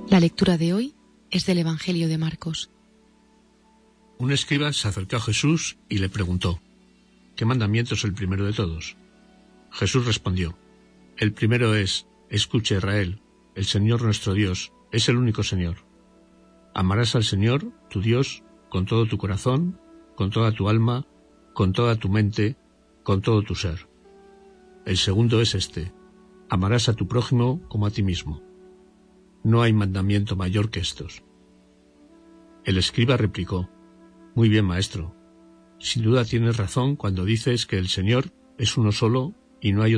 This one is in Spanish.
La lectura de hoy es del Evangelio de Marcos. Un escriba se acercó a Jesús y le preguntó: ¿qué mandamiento es el primero de todos? Jesús respondió: el primero es: escucha, Israel, el Señor nuestro Dios es el único Señor. Amarás al Señor, tu Dios, con todo tu corazón, con toda tu alma, con toda tu mente, con todo tu ser. El segundo es este: amarás a tu prójimo como a ti mismo. No hay mandamiento mayor que estos. El escriba replicó: muy bien, maestro. Sin duda tienes razón cuando dices que el Señor es uno solo y no hay otro